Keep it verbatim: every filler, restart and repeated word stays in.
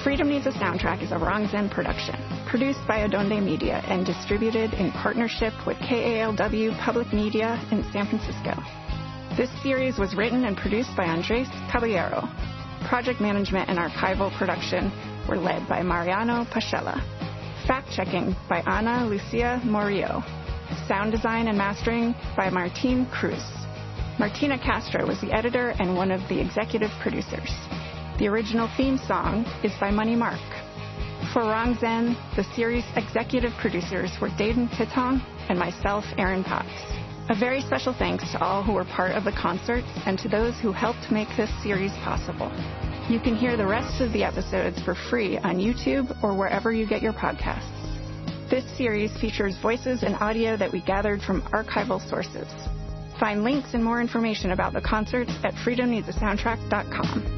Freedom Needs a Soundtrack is a Rongzen production, produced by Adonde Media and distributed in partnership with K A L W Public Media in San Francisco. This series was written and produced by Andres Caballero. Project management and archival production were led by Mariano Pachella. Fact-checking by Ana Lucia Morillo. Sound design and mastering by Martin Cruz. Martina Castro was the editor and one of the executive producers. The original theme song is by Money Mark. For Rongzen, the series' executive producers were Dayton Titong and myself, Erin Potts. A very special thanks to all who were part of the concerts and to those who helped make this series possible. You can hear the rest of the episodes for free on YouTube or wherever you get your podcasts. This series features voices and audio that we gathered from archival sources. Find links and more information about the concerts at freedom needs a soundtrack dot com.